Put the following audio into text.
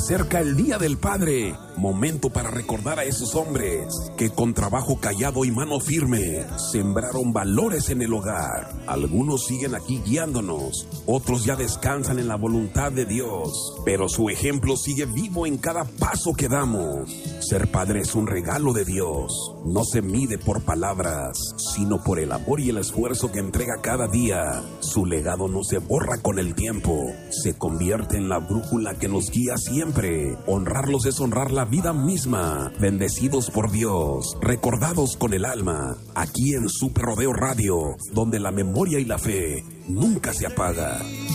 acerca el Día del Padre, momento para recordar a esos hombres que con trabajo callado y mano firme sembraron valores en el hogar. Algunos siguen aquí guiándonos, otros ya descansan en la voluntad de Dios, pero su ejemplo sigue vivo en cada paso que damos. Ser padre es un regalo de Dios, no se mide por palabras, sino por el amor y el esfuerzo que entrega cada día. Su legado no se borra con el tiempo, se convierte en la brújula que nos guía siempre. Honrarlos es honrar la vida misma. Bendecidos por Dios, recordados con el alma, aquí en Super Rodeo Radio, donde la memoria y la fe nunca se apaga.